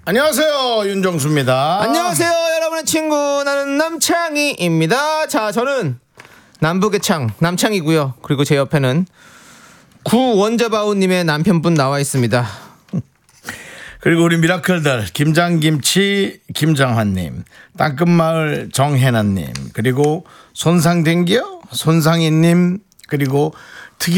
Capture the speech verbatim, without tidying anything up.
안녕하세요, 윤정수입니다. 안녕하세요, 여러분의 친구 나는 남창희입니다. 자, 저는 남북의 창 남창이고요. 그리고 제 옆에는 구원자바우님의 남편분 나와 있습니다. 그리고 우리 미라클들 김장김치 김장환님, 땅끝마을 정혜나님, 그리고 손상된기요 손상희님, 그리고